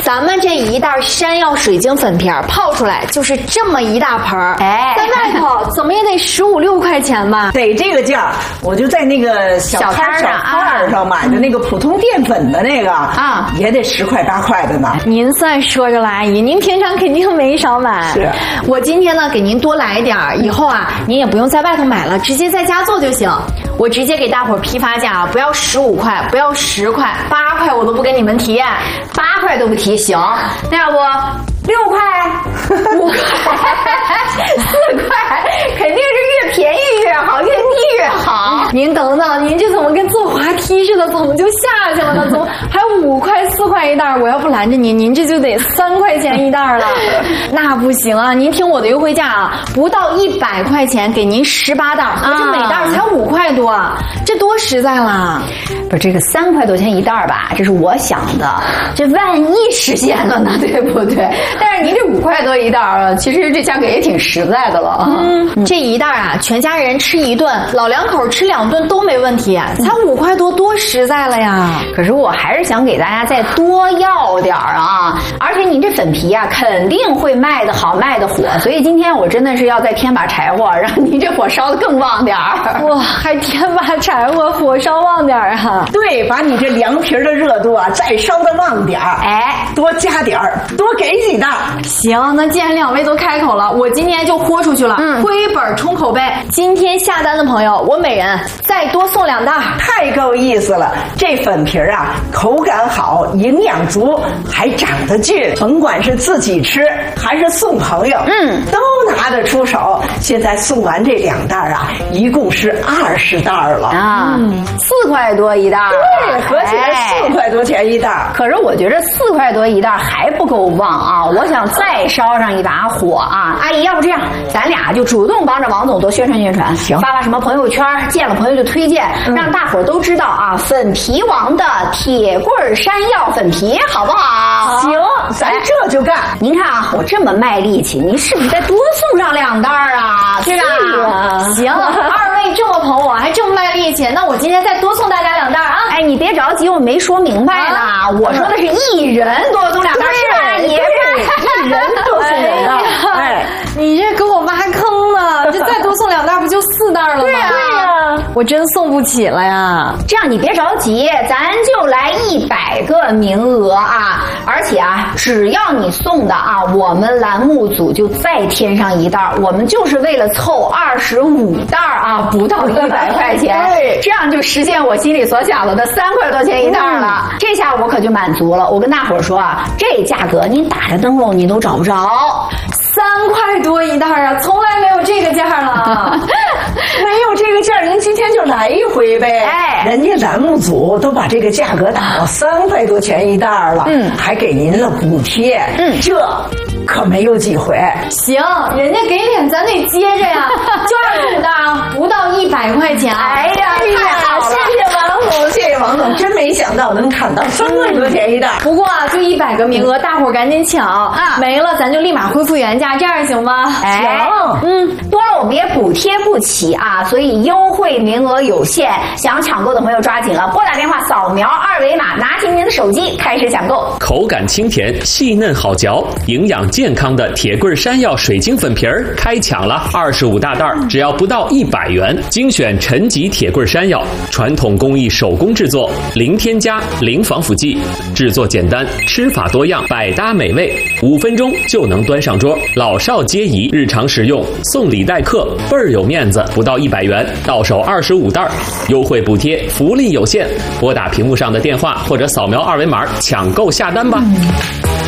咱们这一袋山药水晶粉皮泡出来就是这么一大盆儿，在外头怎么也得15、16块钱吧？ 得这个价，我就在那个小摊上买的那个普通淀粉的那个啊，也得10块8块的呢。 您算说着了，阿姨，您平常肯定没少买。 是，我今天呢给您多来一点，以后啊您也不用在外头买了，直接在家做就行。我直接给大伙批发价，不要15块，不要10块，8块我都不跟你们提，8块都不提，行？那要不6块、5块、4块，肯定是越便宜越好，越低越好。您等等，您这怎么跟坐滑梯似的，怎么就下去了呢？怎么还5块、4块一袋？我要不拦着您，您这就得3块钱一袋了。那不行啊！您听我的优惠价啊，不到100块钱给您18袋，合着每袋才5块多，这多实在了。 不是这个3块多钱一袋吧？这是我想的，这万一实现了呢，对不对？但是您这5块多一袋，其实这价格也挺实在的了。 这一袋啊，全家人吃1顿，老两口吃2顿都没问题，才5块多，多实在了呀！ 可是我还是想给大家再多要点啊，而且您这粉皮啊，肯定会卖得好，卖得火，所以今天我真的是要再添把柴火，让您这火烧得更旺点儿。 哇，还添把柴火，火烧旺点儿啊！ 对，把你这凉皮的热度啊再烧得旺点儿，多加点儿，多给几袋。 行，那既然2位都开口了，我今天就豁出去了，亏本冲口碑。今天下单的朋友，我每人再多送2袋， 太够意思了。这粉皮啊，口感好，营养足，还长得俊，甭管是自己吃还是送朋友，都拿得出手。现在送完这2袋啊，一共是20袋了啊，4块多一袋。 对，合起来4块多钱一袋。 可是我觉得4块多一袋还不够旺啊，我想再烧上一把火啊！阿姨，要不这样，咱俩就主动帮着王总多宣传宣传， 行， 发什么朋友圈，见了朋友就推荐，让大伙都知道啊，粉皮王的铁棍山药粉皮，好不好？ 行，咱这就干。 您看啊，我这么卖力气，您是不是再多送上2袋啊？ 对吧？行，2位这么捧我，还这么卖力气，那我今天再多送大家2袋啊！ 哎，你别着急，我没说明白呢，我说的是1人多送2袋，是吧？阿姨 ，1人多送2袋。 哎，你这给我挖坑呢！这再多送2袋，不就4袋了吗？ 对呀， 我真送不起了呀。 这样你别着急，咱就来100个名额啊！而且啊，只要你送的啊，我们栏目组就再添上1袋，我们就是为了凑25袋啊，不到100块钱，这样就实现我心里所想的3块多钱一袋了。这下我可就满足了。我跟大伙说啊，这价格您打着灯笼你都找不着 ，3块多一袋啊，从来没有这个价了。 没有这个价，您今天就来一回呗。人家栏目组都把这个价格打到3块多钱一袋了，还给您了补贴，这可没有几回。 行，人家给脸咱得接着呀，就25袋啊，不到100块钱。 哎呀，太好了， 谢谢王总，谢谢王总，真没想到能砍到3块多钱一袋。 不过啊，就100个名额，大伙赶紧抢啊！没了咱就立马恢复原价，这样行吗？ 行，多了我们也补贴不起啊，所以优惠名额有限，想抢购的朋友抓紧了，拨打电话扫描2维码，拿起您的手机开始抢购。 口感清甜，细嫩好嚼，营养健康的铁棍山药水晶粉皮儿开抢了，25大袋，只要不到100元，精选陈级铁棍山药，传统工艺手工制作，零添加，零防腐剂，制作简单，吃法多样，百搭美味，5分钟就能端上桌，老少皆宜，日常食用，送礼待客，倍儿有面子，不到100元，到手25袋，优惠补贴，福利有限，拨打屏幕上的电话或者扫描2维码抢购下单吧。